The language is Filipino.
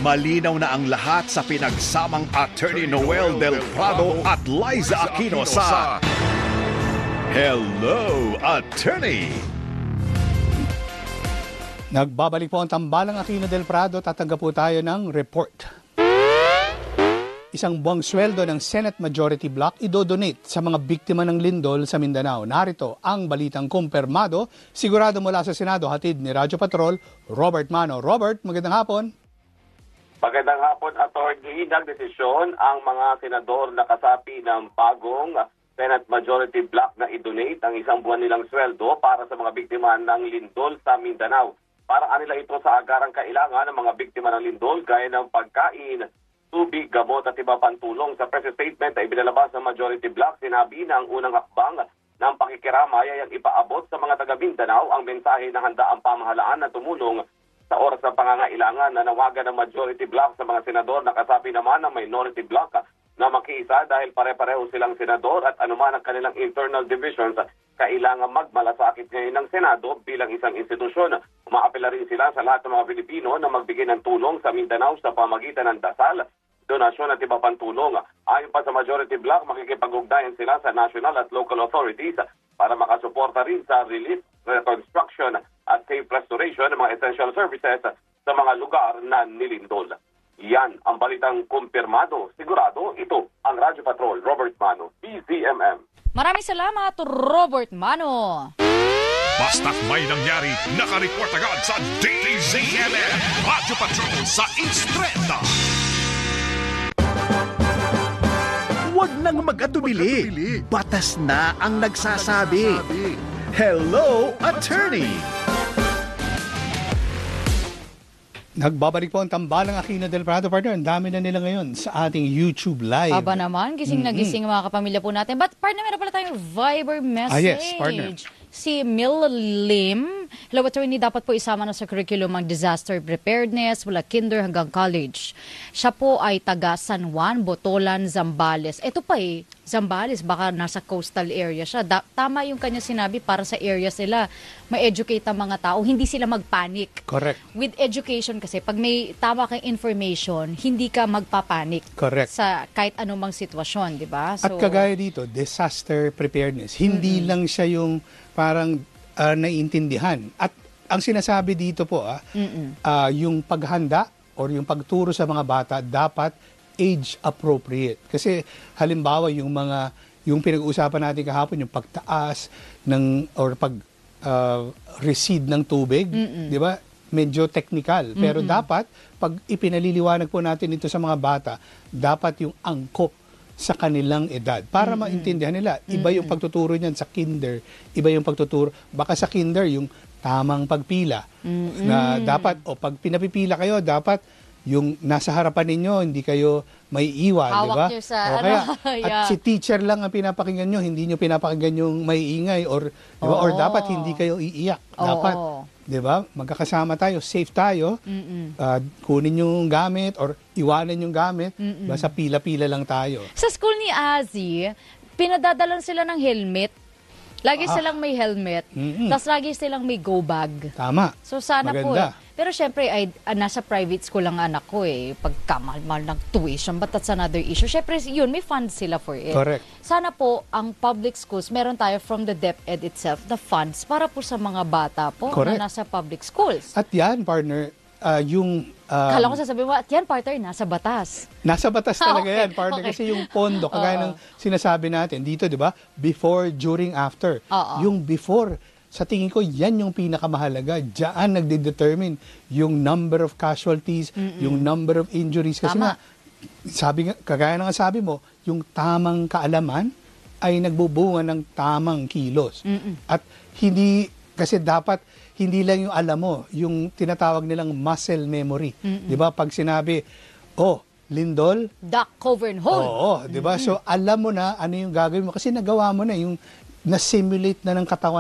Malinaw na ang lahat sa pinagsamang Attorney Noel Del Prado at Liza Aquino sa Hello, Attorney! Nagbabalik po ang tambalang Aquino Del Prado. Tatanggap po tayo ng report. Isang buwang sweldo ng Senate Majority Block idodonate sa mga biktima ng lindol sa Mindanao. Narito ang balitang kumpirmado. Sigurado mula sa Senado, hatid ni Radyo Patrol, Robert Mano. Robert, magandang hapon. Magandang hapon, Atty. Nagdesisyon ang mga senador na kasapi ng bagong Senate Majority Block na i-donate ang isang buwan nilang sweldo para sa mga biktima ng lindol sa Mindanao. Para kanila ito sa agarang kailangan ng mga biktima ng lindol gaya ng pagkain, tubig, gamot at iba pang tulong. Sa press statement ay binalabas ng Majority Block, sinabi na ang unang hakbang ng pakikiramay ay ang ipaabot sa mga taga Mindanao ang mensahe na handa ang pamahalaan na tumulong sa oras ng pangangailangan. Nanawagan ng Majority Block sa mga senador na kasapi naman ng Minority Block na makiisa dahil pare-pareho silang senador at anuman ang kanilang internal divisions, kailangan magmalasakit ngayon ng Senado bilang isang institusyon. Umaapela rin sila sa lahat ng mga Pilipino na magbigay ng tulong sa Mindanao sa pamagitan ng dasal, donasyon at iba pang tulong. Ayon pa sa Majority Block, makikipag-ugnayan sila sa national at local authorities para makasuporta rin sa relief, reconstruction at safe restoration ng mga essential services sa mga lugar na nilindol. Yan ang balitang kumpirmado. Sigurado, ito ang Radyo Patrol, Robert Mano, DZMM. Maraming salamat, Robert Mano. Basta't may nangyari, nakareport agad sa DZMM. Radyo Patrol sa East 30. Huwag nang mag-atubili. Batas na ang nagsasabi. Hello, Attorney! Nagbabalik po ang tambalang Aquino Del Prado, partner. Ang dami na nila ngayon sa ating YouTube Live. Aba naman, gising na gising mga kapamilya po natin. But partner, meron pala tayong Viber message. Yes, partner. Si Mil Lim, hello attorney, dapat po isama na sa curriculum ang disaster preparedness mula kinder hanggang college. Siya po ay taga San Juan, Botolan, Zambales. Ito pa Zambales, baka nasa coastal area siya. Tama yung kanya sinabi, para sa area sila, ma-educate ang mga tao, hindi sila mag-panic. Correct. With education kasi, pag may tama kang information, hindi ka magpapanik. Correct. Sa kahit anumang sitwasyon, di ba? At kagaya dito, disaster preparedness. Hindi lang siya yung parang naiintindihan. At ang sinasabi dito po, yung paghanda or yung pagturo sa mga bata dapat age appropriate. Kasi halimbawa yung pinag-uusapan natin kahapon, yung pagtaas ng or recede ng tubig, di ba? Medyo technical. Pero dapat pag ipinaliliwanag po natin ito sa mga bata, dapat yung angkop sa kanilang edad para maintindihan nila. Iba yung pagtuturo niyan sa kinder, iba yung pagtuturo. Baka sa kinder yung tamang pagpila na dapat, o pag pinapipila kayo, dapat yung nasa harapan ninyo, hindi kayo may iwan, di ba? At si teacher lang ang pinapakinggan nyo, hindi nyo pinapakinggan yung may ingay or dapat hindi kayo iiyak. Dapat, di ba? Magkakasama tayo, safe tayo, kunin yung gamit or iwanan yung gamit, basta pila-pila lang tayo. Sa school ni Azzy, pinadadalan sila ng helmet. Lagi silang may helmet, tapos lagi silang may go bag. Tama. So sana maganda. po. Pero syempre, nasa private school ang anak ko pagkamahal ng tuition, but that's another issue. Syempre, yun, may funds sila for it. Correct. Sana po, ang public schools, meron tayo from the DepEd itself, the funds para po sa mga bata po na nasa public schools. At yan, partner, kala ko sasabihin mo, at yan, partner, nasa batas. Nasa batas talaga yan, partner. Kasi yung pondo, kagaya ng sinasabi natin, dito, di ba? Before, during, after. Yung before, sa tingin ko, yan yung pinakamahalaga. Diyan nagde-determine yung number of casualties, yung number of injuries. Kasi kagaya ng sabi mo, yung tamang kaalaman ay nagbubunga ng tamang kilos. At kasi dapat, hindi lang yung alam mo, yung tinatawag nilang muscle memory. Di ba? Pag sinabi, lindol. Duck, cover, and hold. Oo, di ba? So, alam mo na ano yung gagawin mo. Kasi nagawa mo na yung na-simulate na ng katawan